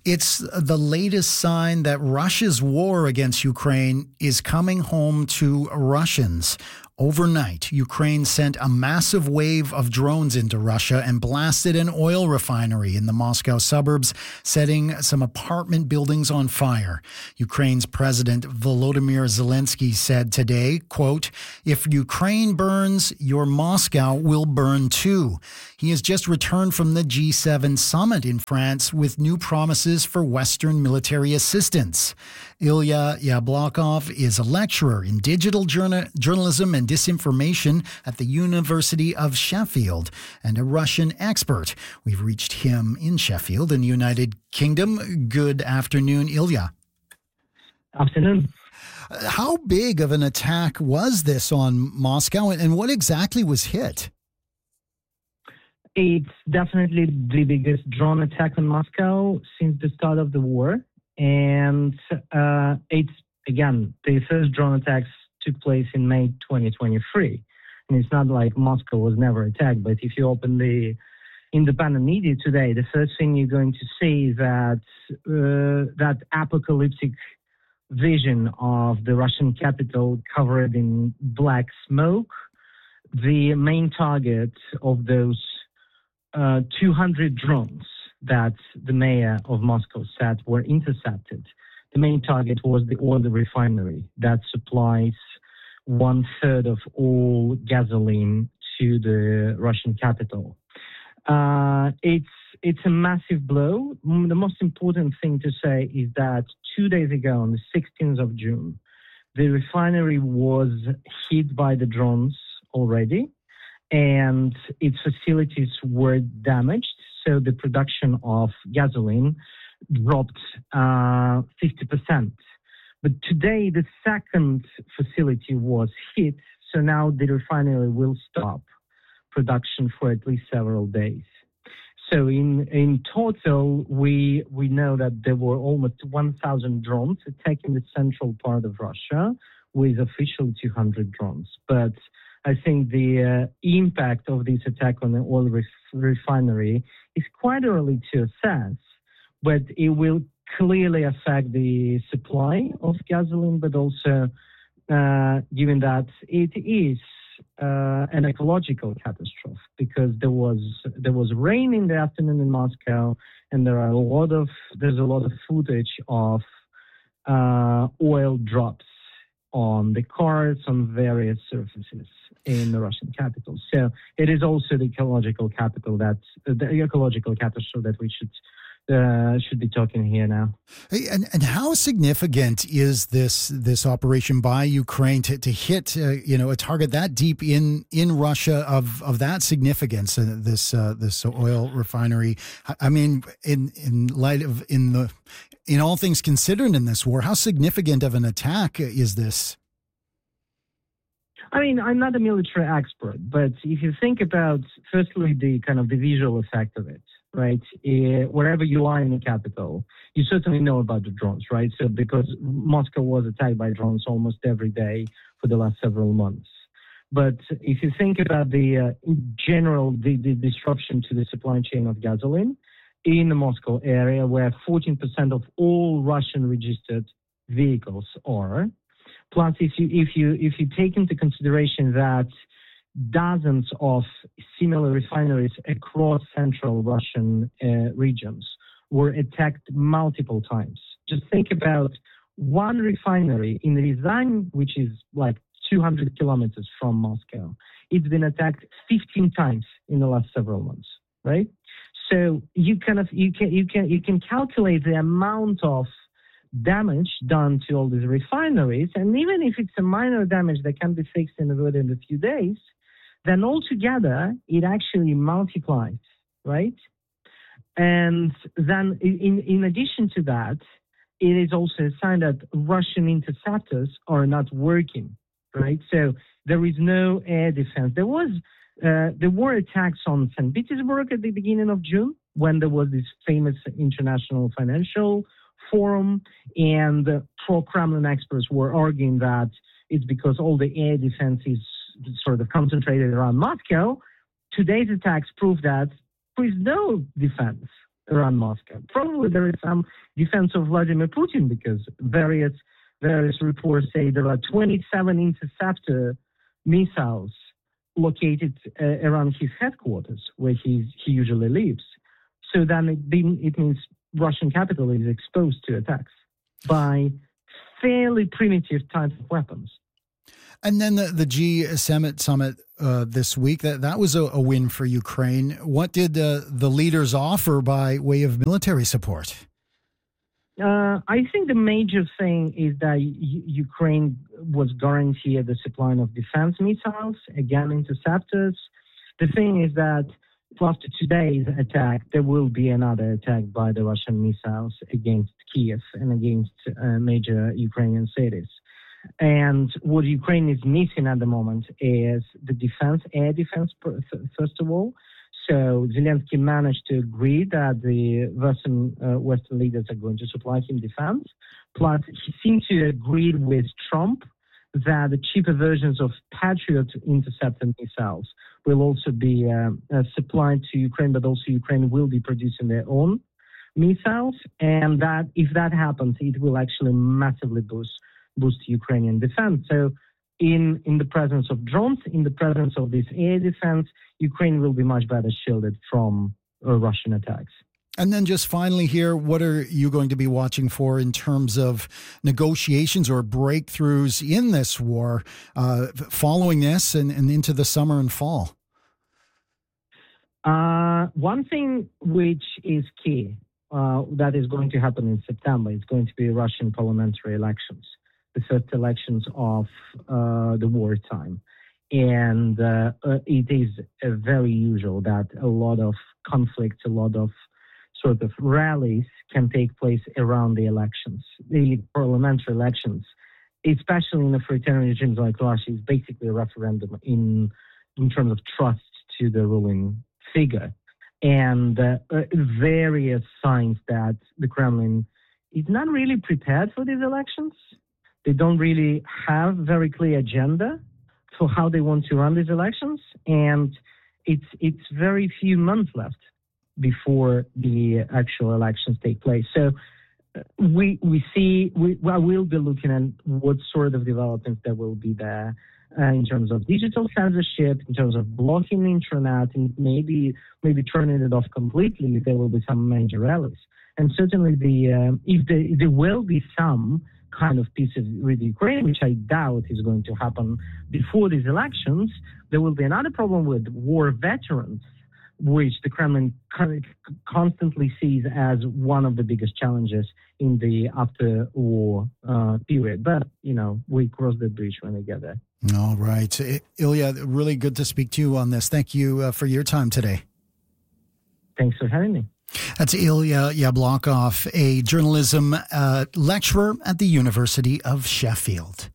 It's the latest sign that Russia's war against Ukraine is coming home to Russians. Overnight, Ukraine sent a massive wave of drones into Russia and blasted an oil refinery in the Moscow suburbs, setting some apartment buildings on fire. Ukraine's President Volodymyr Zelensky said today, quote, "If Ukraine burns, your Moscow will burn too." He has just returned from the G7 summit in France with new promises for Western military assistance. Ilya Yablokov is a lecturer in digital journalism and disinformation at the University of Sheffield and a Russian expert. We've reached him in Sheffield in the United Kingdom. Good afternoon, Ilya. Afternoon. How big of an attack was this on Moscow, and what exactly was hit? It's definitely the biggest drone attack on Moscow since the start of the war. And it's, again, the first drone attacks took place in May 2023. And it's not like Moscow was never attacked, but if you open the independent media today, the first thing you're going to see is that that apocalyptic vision of the Russian capital covered in black smoke. The main target of those 200 drones that the mayor of Moscow said were intercepted. The main target was the oil refinery that supplies 1/3 of all gasoline to the Russian capital. It's a massive blow. The most important thing to say is that 2 days ago, on the 16th of June, the refinery was hit by the drones already, and its facilities were damaged. So the production of gasoline dropped 50%. But today, the second facility was hit, so now the refinery will stop production for at least several days. So in total, we know that there were almost 1,000 drones attacking the central part of Russia, with official 200 drones. But I think the impact of this attack on the oil refinery is quite early to assess, but it will clearly affect the supply of gasoline, but also given that it is an ecological catastrophe, because there was rain in the afternoon in Moscow, and there's a lot of footage of oil drops on the cars, on various surfaces in the Russian capital. So it is also the ecological catastrophe that we should be talking here now. Hey, and how significant is this operation by Ukraine to hit a target that deep in Russia of that significance? This oil refinery. I mean, in light of in all things considered in this war, how significant of an attack is this? I mean, I'm not a military expert, but if you think about, firstly, the kind of the visual effect of it, right? Wherever you are in the capital, you certainly know about the drones, right? So because Moscow was attacked by drones almost every day for the last several months. But if you think about the disruption to the supply chain of gasoline in the Moscow area, where 14% of all Russian registered vehicles are, plus if you take into consideration that dozens of similar refineries across central Russian regions were attacked multiple times. Just think about one refinery in Ryazan, which is like 200 kilometers from Moscow. It's been attacked 15 times in the last several months, right? So you can calculate the amount of damage done to all these refineries, and even if it's a minor damage that can be fixed within a few days, then altogether it actually multiplies, right? And then in addition to that, it is also a sign that Russian interceptors are not working, right? So there is no air defense. There were attacks on St. Petersburg at the beginning of June, when there was this famous international financial forum, and pro-Kremlin experts were arguing that it's because all the air defense is sort of concentrated around Moscow. Today's attacks prove that there is no defense around Moscow. Probably there is some defense of Vladimir Putin because various reports say there are 27 interceptor missiles located around his headquarters, where he usually lives. So then it means Russian capital is exposed to attacks by fairly primitive types of weapons. And then the G7 summit this week, that was a win for Ukraine. What did the leaders offer by way of military support? I think the major thing is that Ukraine was guaranteed the supply of defense missiles, again, interceptors. The thing is that after today's attack, there will be another attack by the Russian missiles against Kiev and against major Ukrainian cities. And what Ukraine is missing at the moment is the defense, air defense, first of all. So Zelensky managed to agree that the Western leaders are going to supply him defense. Plus, he seemed to agree with Trump that the cheaper versions of Patriot interceptor missiles will also be supplied to Ukraine, but also Ukraine will be producing their own missiles. And that if that happens, it will actually massively boost Ukrainian defense. So in the presence of drones, in the presence of this air defense, Ukraine will be much better shielded from Russian attacks. And then just finally here, what are you going to be watching for in terms of negotiations or breakthroughs in this war following this and into the summer and fall? One thing which is key that is going to happen in September is going to be Russian parliamentary elections, the first elections of the wartime. And it is very usual that a lot of conflicts, a lot of sort of rallies can take place around the elections. The parliamentary elections, especially in authoritarian regimes like Russia, is basically a referendum in terms of trust to the ruling figure. And various signs that the Kremlin is not really prepared for these elections. They don't really have very clear agenda for how they want to run these elections. And it's very few months left before the actual elections take place. So we will be looking at what sort of developments there will be there in terms of digital censorship, in terms of blocking the internet, and maybe turning it off completely if there will be some major rallies. And certainly if there will be some kind of peace with Ukraine, which I doubt is going to happen before these elections, there will be another problem with war veterans, which the Kremlin constantly sees as one of the biggest challenges in the after-war period. But, we cross the bridge when we get there. All right. Ilya, really good to speak to you on this. Thank you for your time today. Thanks for having me. That's Ilya Yablokov, a journalism lecturer at the University of Sheffield.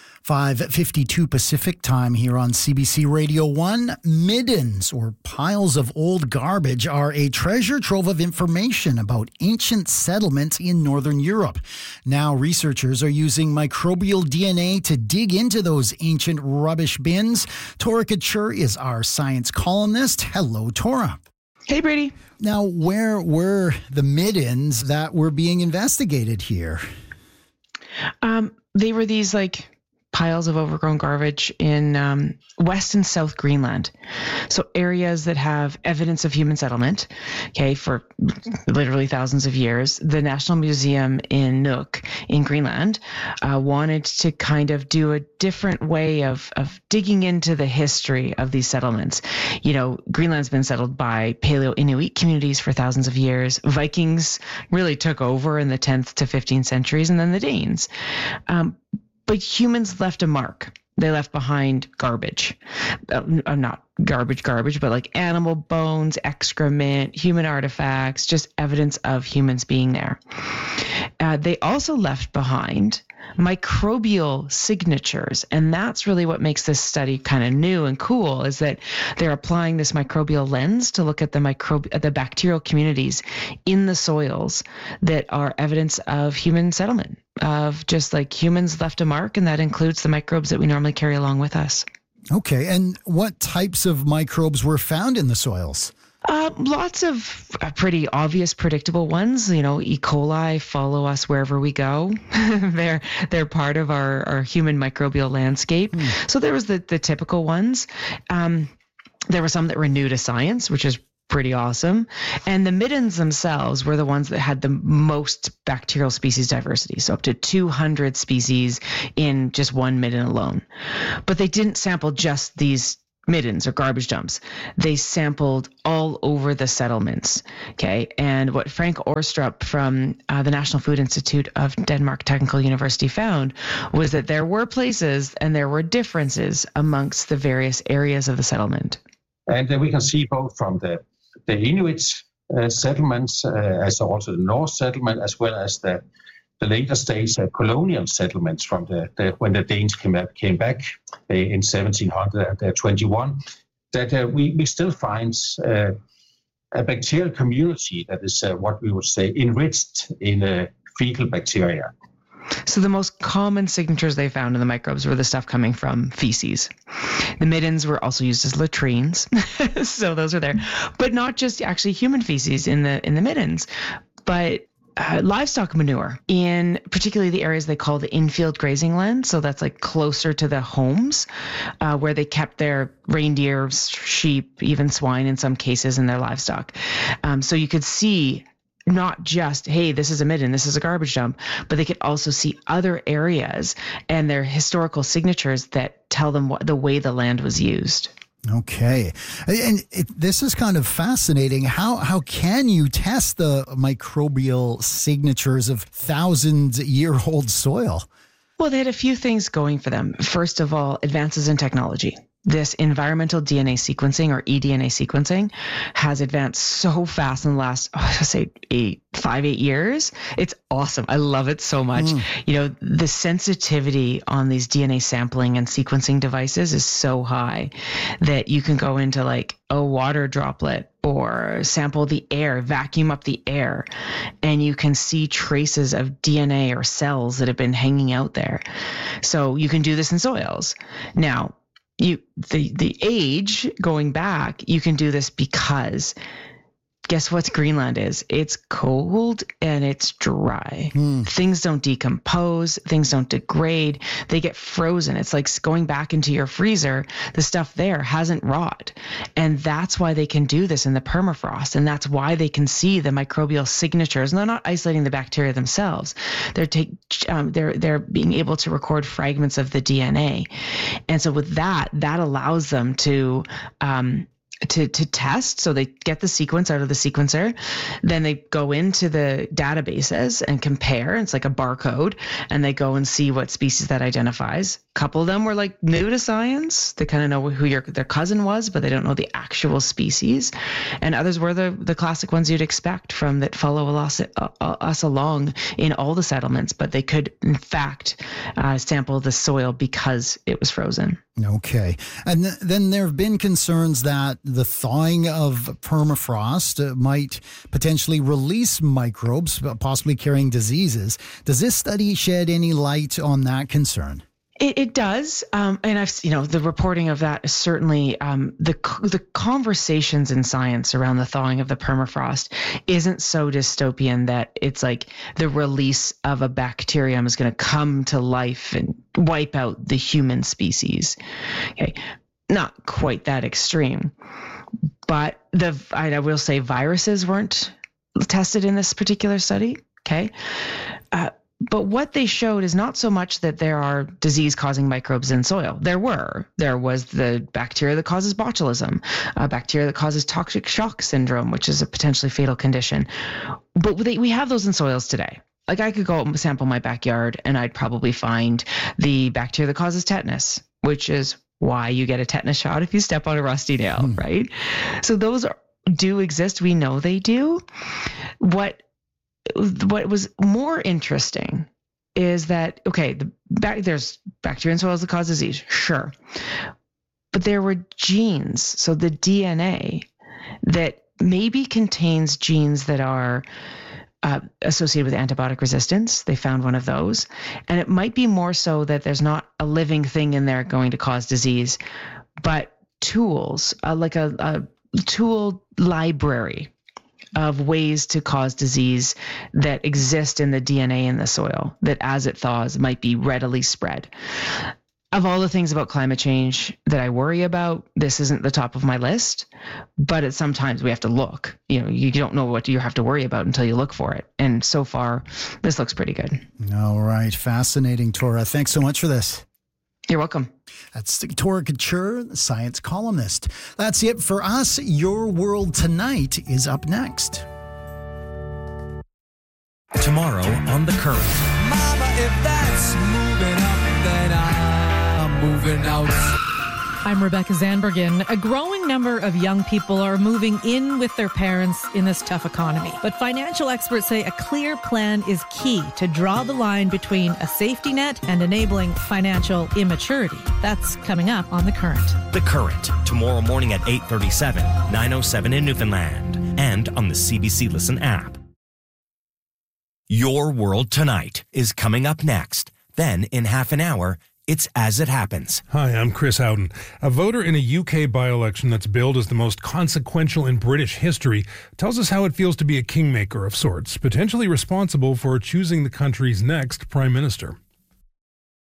5:52 Pacific time here on CBC Radio 1. Middens, or piles of old garbage, are a treasure trove of information about ancient settlements in Northern Europe. Now researchers are using microbial DNA to dig into those ancient rubbish bins. Tora Couture is our science columnist. Hello, Tora. Hey, Brady. Now, where were the middens that were being investigated here? They were these piles of overgrown garbage in West and South Greenland. So areas that have evidence of human settlement, for literally thousands of years. The National Museum in Nuuk in Greenland wanted to kind of do a different way of digging into the history of these settlements. Greenland's been settled by Paleo-Inuit communities for thousands of years. Vikings really took over in the 10th to 15th centuries, and then the Danes. But humans left a mark. They left behind garbage. Not garbage, but animal bones, excrement, human artifacts, just evidence of humans being there. They also left behind microbial signatures. And that's really what makes this study kind of new and cool, is that they're applying this microbial lens to look at the bacterial communities in the soils that are evidence of human settlement, of just humans left a mark, and that includes the microbes that we normally carry along with us. Okay. And what types of microbes were found in the soils? Lots of pretty obvious, predictable ones. You know, E. coli follow us wherever we go. they're part of our human microbial landscape. So there was the typical ones. There were some that were new to science, which is pretty awesome. And the middens themselves were the ones that had the most bacterial species diversity, so up to 200 species in just one midden alone. But they didn't sample just these middens or garbage dumps. They sampled all over the settlements. Okay. And what Frank Orstrup from the National Food Institute of Denmark Technical University found was that there were places and there were differences amongst the various areas of the settlement. And we can see both from the Inuit settlements, as also the Norse settlement, as well as the later stage colonial settlements from when the Danes came back in 1721, that we still find a bacterial community that is what we would say enriched in fecal bacteria. So the most common signatures they found in the microbes were the stuff coming from feces. The middens were also used as latrines, so those are there, but not just actually human feces in the middens, but livestock manure in particularly the areas they call the infield grazing land. So that's like closer to the homes where they kept their reindeer, sheep, even swine in some cases in their livestock. So you could see not just, hey, this is a midden, this is a garbage dump, but they could also see other areas and their historical signatures that tell them the way the land was used. Okay. And this is kind of fascinating. How can you test the microbial signatures of thousands-year-old soil? Well, they had a few things going for them. First of all, advances in technology. This environmental DNA sequencing or eDNA sequencing has advanced so fast in the last, say 5-8 years. It's awesome. I love it so much. You know, the sensitivity on these DNA sampling and sequencing devices is so high that you can go into like a water droplet or sample the air, vacuum up the air, and you can see traces of DNA or cells that have been hanging out there. So you can do this in soils. Now, the age going back, you can do this because guess what Greenland is? It's cold and it's dry. Things don't decompose, things don't degrade, they get frozen. It's like going back into your freezer, the stuff there hasn't rot. And that's why they can do this in the permafrost. And that's why they can see the microbial signatures. And they're not isolating the bacteria themselves. They're being able to record fragments of the DNA. And so with that allows them to test. So they get the sequence out of the sequencer, then they go into the databases and compare. It's like a barcode, and they go and see what species that identifies. A couple of them were like new to science. They kind of know who their cousin was, but they don't know the actual species. And others were the classic ones you'd expect from that follow us along in all the settlements, but they could in fact sample the soil because it was frozen. Okay. And then there have been concerns that the thawing of permafrost might potentially release microbes, possibly carrying diseases. Does this study shed any light on that concern? It does, and the reporting of that is certainly the conversations in science around the thawing of the permafrost isn't so dystopian that it's like the release of a bacterium is going to come to life and wipe out the human species. Okay, not quite that extreme, but I will say viruses weren't tested in this particular study. Okay. But what they showed is not so much that there are disease-causing microbes in soil. There was the bacteria that causes botulism, a bacteria that causes toxic shock syndrome, which is a potentially fatal condition. But we have those in soils today. Like I could go and sample my backyard and I'd probably find the bacteria that causes tetanus, which is why you get a tetanus shot if you step on a rusty nail, right? So those do exist. We know they do. What was more interesting is that, okay, there's bacteria in soils that cause disease, sure. But there were genes, so the DNA, that maybe contains genes that are associated with antibiotic resistance. They found one of those. And it might be more so that there's not a living thing in there going to cause disease, but tools, like a tool library of ways to cause disease that exist in the DNA in the soil that as it thaws might be readily spread. Of all the things about climate change that I worry about, this isn't the top of my list, but sometimes we have to look. You don't know what you have to worry about until you look for it. And so far, this looks pretty good. All right. Fascinating, Tora. Thanks so much for this. You're welcome. That's Tora Couture, the science columnist. That's it for us. Your World Tonight is up next. Tomorrow on The Current. Mama, if that's moving up, then I'm moving out. I'm Rebecca Zanbergen. A growing number of young people are moving in with their parents in this tough economy. But financial experts say a clear plan is key to draw the line between a safety net and enabling financial immaturity. That's coming up on The Current. The Current, tomorrow morning at 8:37, 9:07 in Newfoundland, and on the CBC Listen app. Your World Tonight is coming up next. Then, in half an hour, it's As It Happens. Hi, I'm Chris Howden. A voter in a UK by-election that's billed as the most consequential in British history tells us how it feels to be a kingmaker of sorts, potentially responsible for choosing the country's next prime minister.